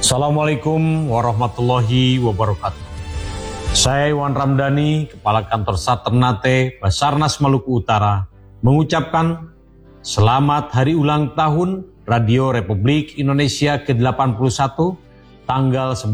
Assalamualaikum warahmatullahi wabarakatuh. Saya Iwan Ramdhani, Kepala Kantor Sat Ternate Basarnas Maluku Utara, mengucapkan selamat hari ulang tahun Radio Republik Indonesia ke-81 tanggal